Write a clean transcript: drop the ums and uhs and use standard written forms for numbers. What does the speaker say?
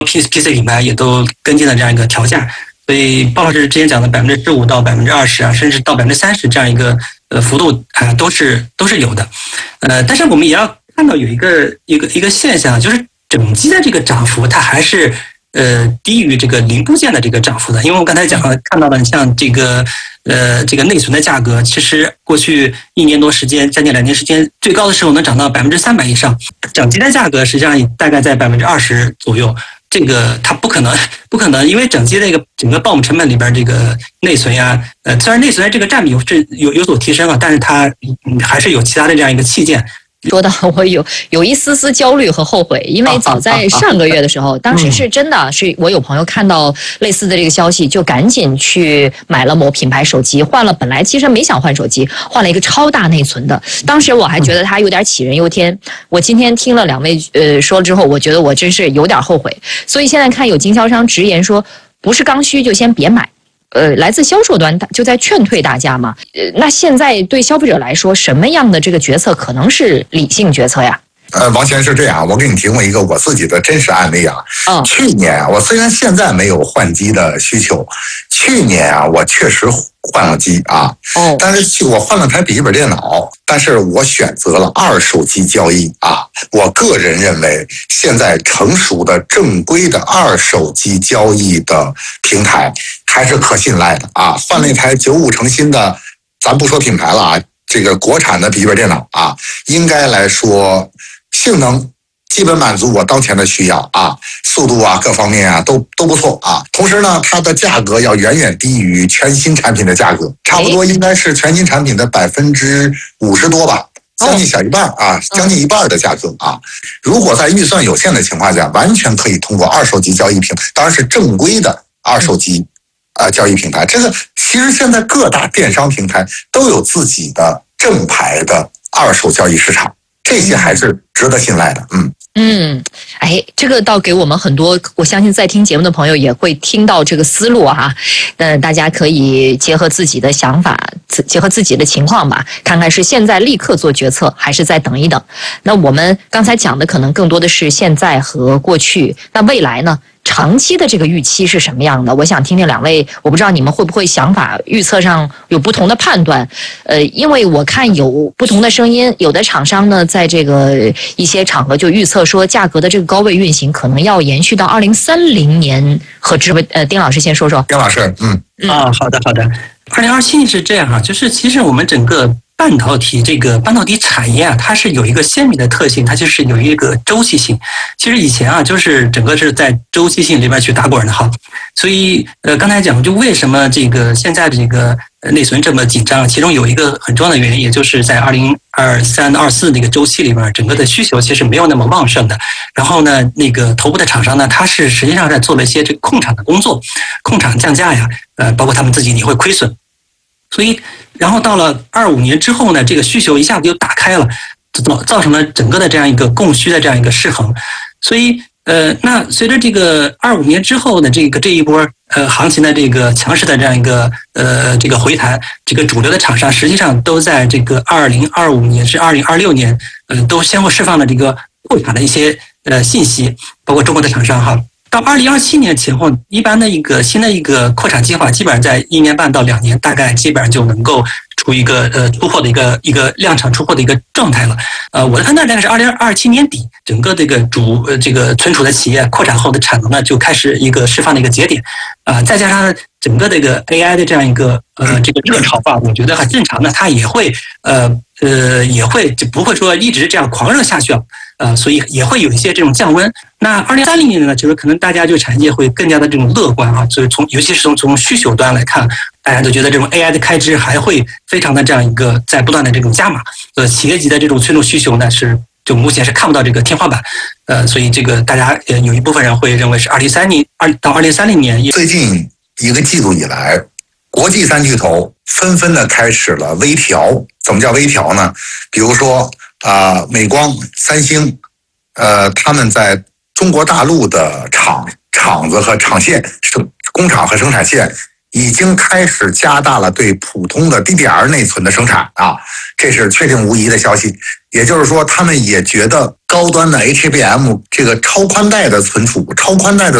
PC 品牌也都跟进了这样一个调价，所以鲍老师之前讲的15%到20%啊，甚至到30%这样一个幅度啊，都是有的。但是我们也要看到有一个现象，就是整机的这个涨幅它还是低于这个零部件的这个涨幅的。因为我刚才看到的，像这个内存的价格，其实过去1年多时间，将近2年时间，最高的时候能涨到300%以上。整机的价格实际上大概在20%左右。这个它不可能，因为整机这个整个BOM成本里边这个内存呀，虽然内存这个占比有所提升啊，但是它还是有其他的这样一个器件。 说到我有一丝丝焦虑和后悔，因为早在上个月的时候，当时是真的是我有朋友看到类似的这个消息，就赶紧去买了某品牌手机，换了本来其实没想换手机，换了一个超大内存的。当时我还觉得它有点杞人忧天。我今天听了2位说之后，我觉得我真是有点后悔。所以现在看有经销商直言说，不是刚需就先别买。来自销售端就在劝退大家嘛。那现在对消费者来说，什么样的这个决策可能是理性决策呀？ 王先是这样，我给你提供一个我自己的真实案例啊。去年啊，我虽然现在没有换机的需求，去年啊，我确实换了机啊。但是我换了台笔记本电脑，但是我选择了二手机交易啊。我个人认为，现在成熟的正规的二手机交易的平台还是可信赖的啊。换了一台95成新的，咱不说品牌了啊，这个国产的笔记本电脑啊，应该来说性能基本满足我当前的需要啊，速度啊各方面啊都不错啊。同时呢，它的价格要远远低于全新产品的价格，差不多应该是全新产品的50%多吧，将近小一半啊，将近一半的价格啊。如果在预算有限的情况下，完全可以通过二手机交易平台，当然是正规的二手机交易平台。这个其实现在各大电商平台都有自己的正牌的二手交易市场，这些还是值得信赖的。 这个倒给我们很多，我相信在听节目的朋友也会听到这个思路哈。大家可以结合自己的想法，结合自己的情况吧，看看是现在立刻做决策，还是再等一等。那我们刚才讲的可能更多的是现在和过去，那未来呢？长期的这个预期是什么样的？我想听听2位，我不知道你们会不会想法预测上有不同的判断。因为我看有不同的声音，有的厂商呢在这个一些场合就预测说，价格的这个高位运行可能要延续到2030年。和丁老师先说说。 丁老师， 好的。2027年是这样哈，就是其实我们整个半导体产业啊，它是有一个鲜明的特性，它就是有一个周期性。其实以前啊，就是整个是在周期性里边去打滚的哈。所以刚才讲就为什么这个现在这个内存这么紧张，其中有一个很重要的原因，也就是在2023、24那个周期里边，整个的需求其实没有那么旺盛的。然后呢，那个头部的厂商呢，它是实际上在做了一些这个控场的工作，控场降价呀，包括他们自己也会亏损。所以，然后到了25年之后呢，这个需求一下子就打开了，造成了整个的这样一个供需的这样一个失衡。所以，那随着这个25年之后的这一波行情的这个强势的这样一个这个回弹，这个主流的厂商实际上都在这个2025年至2026年，都先后释放了这个破产的一些信息，包括中国的厂商哈。到2027年前后，一般的一个新的一个扩产计划，基本上在1年半到2年，大概基本上就能够出一个突破的一个量产出货的一个状态了。我的判断大概是2027年底，整个这个这个存储的企业扩产后的产能呢，就开始一个释放的一个节点。再加上整个这个 AI 的这样一个这个热潮吧，我觉得很正常的，它也会就不会说一直这样狂热下去啊。所以也会有一些这种降温。那2030年呢，就是可能大家对产业会更加的这种乐观啊，所以尤其是从需求端来看，大家都觉得这种 AI 的开支还会非常的这样一个在不断的这种加码。企业级的这种存储需求呢，就目前是看不到这个天花板。所以这个大家有一部分人会认为是2030年。 最近一个季度以来，国际3巨头纷纷的开始了微调。怎么叫微调呢？比如说美光、三星，他们在中国大陆的厂子和厂线、工厂和生产线已经开始加大了对普通的 DDR 内存的生产啊，这是确定无疑的消息。也就是说，他们也觉得高端的 HBM 这个超宽带的存储、超宽带的